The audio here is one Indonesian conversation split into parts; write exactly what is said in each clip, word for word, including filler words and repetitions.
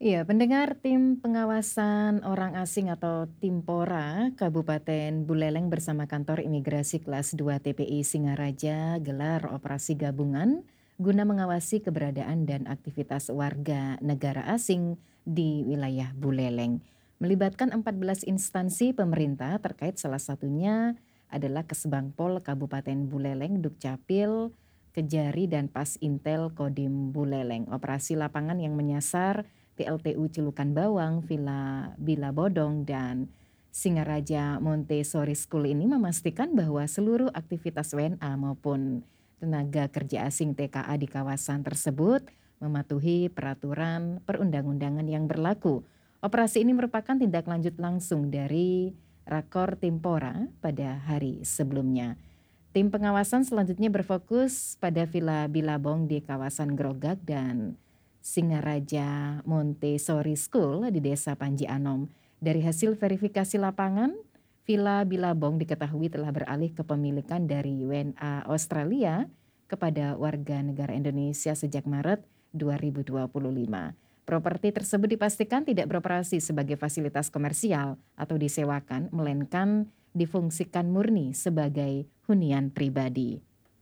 Iya, pendengar tim pengawasan orang asing atau Timpora Kabupaten Buleleng bersama kantor imigrasi kelas dua T P I Singaraja gelar operasi gabungan guna mengawasi keberadaan dan aktivitas warga negara asing di wilayah Buleleng. Melibatkan empat belas instansi pemerintah terkait salah satunya adalah Kesbangpol Kabupaten Buleleng, Dukcapil, Kejari dan Pas Intel Kodim Buleleng. Operasi lapangan yang menyasar P L T U Celukan Bawang, Villa Bila Bodong, dan Singaraja Montessori School ini memastikan bahwa seluruh aktivitas W N A maupun tenaga kerja asing T K A di kawasan tersebut mematuhi peraturan perundang-undangan yang berlaku. Operasi ini merupakan tindak lanjut langsung dari Rakor Timpora pada hari sebelumnya. Tim pengawasan selanjutnya berfokus pada Villa Bilabong di kawasan Grogak dan Singaraja Montessori School di Desa Panji Anom. Dari hasil verifikasi lapangan, Villa Bilabong diketahui telah beralih kepemilikan dari W N A Australia kepada warga negara Indonesia sejak Maret dua ribu dua puluh lima. Properti tersebut dipastikan tidak beroperasi sebagai fasilitas komersial atau disewakan, melainkan difungsikan murni sebagai hunian pribadi.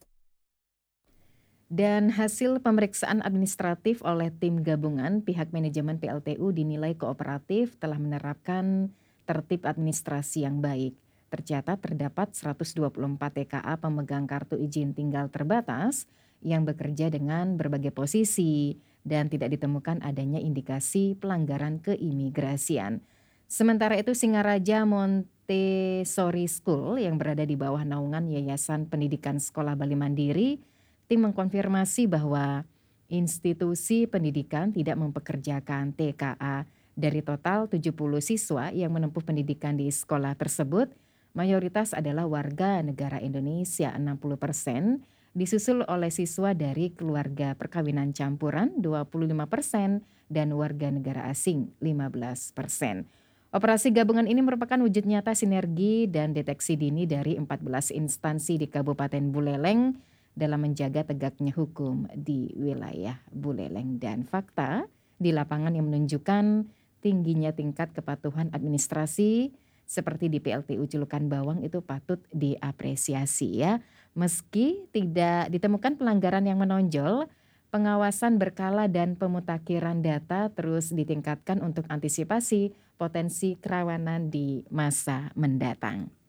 Dan hasil pemeriksaan administratif oleh tim gabungan, pihak manajemen P L T U dinilai kooperatif telah menerapkan tertib administrasi yang baik. Tercatat terdapat seratus dua puluh empat T K A pemegang kartu izin tinggal terbatas yang bekerja dengan berbagai posisi dan tidak ditemukan adanya indikasi pelanggaran keimigrasian. Sementara itu Singaraja Montessori School yang berada di bawah naungan Yayasan Pendidikan Sekolah Bali Mandiri, tim mengkonfirmasi bahwa institusi pendidikan tidak mempekerjakan T K A. Dari total tujuh puluh siswa yang menempuh pendidikan di sekolah tersebut, mayoritas adalah warga negara Indonesia enam puluh persen, disusul oleh siswa dari keluarga perkawinan campuran dua puluh lima persen dan warga negara asing lima belas persen. Operasi gabungan ini merupakan wujud nyata sinergi dan deteksi dini dari empat belas instansi di Kabupaten Buleleng dalam menjaga tegaknya hukum di wilayah Buleleng, dan fakta di lapangan yang menunjukkan tingginya tingkat kepatuhan administrasi seperti di P L T U Celukan Bawang itu patut diapresiasi ya. Meski tidak ditemukan pelanggaran yang menonjol, pengawasan berkala dan pemutakhiran data terus ditingkatkan untuk antisipasi potensi kerawanan di masa mendatang.